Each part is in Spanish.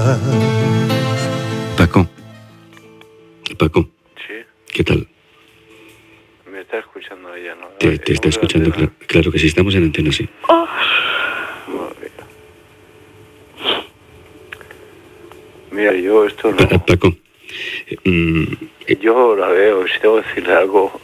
Paco. Paco. Sí. ¿Qué tal? Me está escuchando ella, ¿no? Te está escuchando, claro que sí, estamos en antena, sí. Oh. Mira, yo esto no... Paco. Yo la veo, si tengo que decirle algo...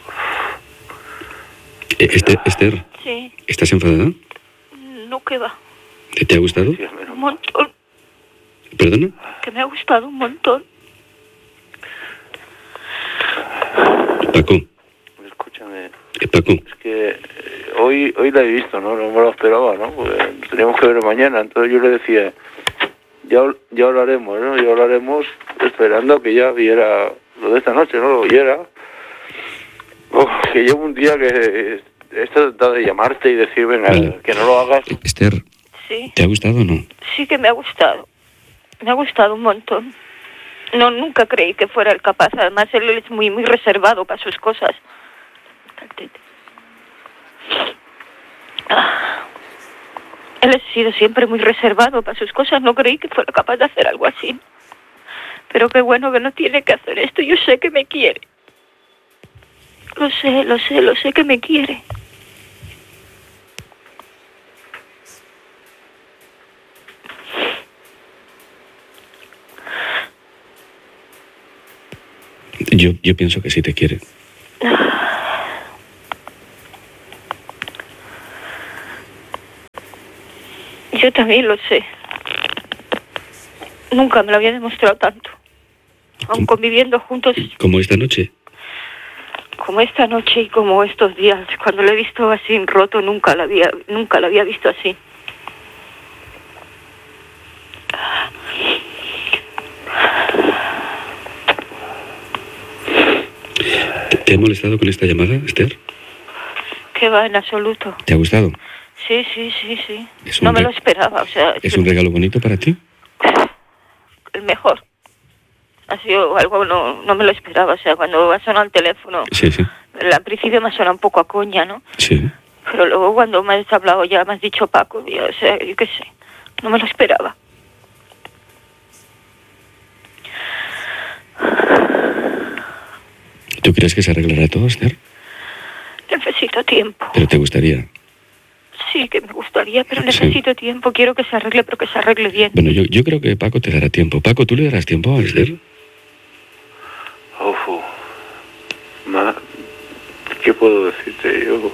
Esther. Sí. ¿Estás enfadada? No, que va. ¿Te ha gustado? Sí, menos Un montón. ¿Perdona? Que me ha gustado un montón. Paco. Escúchame. Paco. Es que hoy la he visto, ¿no? No me lo esperaba, ¿no? Porque teníamos que ver mañana. Entonces yo le decía, ya hablaremos, ¿no? Ya hablaremos esperando que ya viera lo de esta noche, ¿no? Lo viera. Que llevo un día que he tratado de llamarte y decir, venga, vale, que no lo hagas. Esther. Sí. ¿Te ha gustado o no? Sí que me ha gustado. Me ha gustado un montón. No, nunca creí que fuera el capaz. Además, él es muy reservado para sus cosas. Él ha sido siempre muy reservado para sus cosas. No creí que fuera capaz de hacer algo así. Pero qué bueno que no tiene que hacer esto. Yo sé que me quiere. Lo sé que me quiere. Yo pienso que sí te quiere. Yo también lo sé. Nunca me lo había demostrado tanto. Aun conviviendo juntos. ¿Como esta noche? Como esta noche y como estos días. Cuando lo he visto así roto, nunca lo había visto así. ¿Te he molestado con esta llamada, Esther? Que va, en absoluto. ¿Te ha gustado? Sí. No me lo esperaba, o sea... ¿Es un regalo bonito para ti? El mejor. Ha sido algo, no me lo esperaba, o sea, cuando ha sonado el teléfono... Sí. Al principio me ha sonado un poco a coña, ¿no? Sí. Pero luego cuando me has hablado ya, me has dicho Paco, o sea, yo qué sé, no me lo esperaba. ¿Tú crees que se arreglará todo, Esther? Necesito tiempo. ¿Pero te gustaría? Sí, que me gustaría, pero necesito tiempo. Quiero que se arregle, pero que se arregle bien. Bueno, yo creo que Paco te dará tiempo. Paco, ¿tú le darás tiempo a Esther? ¿Qué puedo decirte? Yo...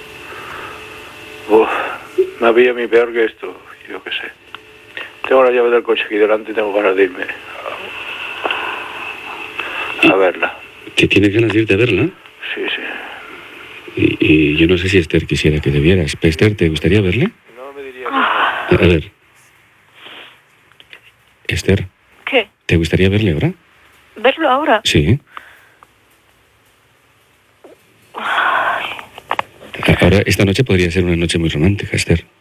me había mi peor que esto, yo qué sé. Tengo la llave del coche aquí delante y tengo ganas de irme a verla. ¿Que tienes ganas de irte a verla? Sí. Y yo no sé si Esther quisiera que te vieras. ¿Esther, te gustaría verle? No me diría que... A ver. Esther. ¿Qué? ¿Te gustaría verle ahora? ¿Verlo ahora? Sí. Ahora, esta noche podría ser una noche muy romántica, Esther.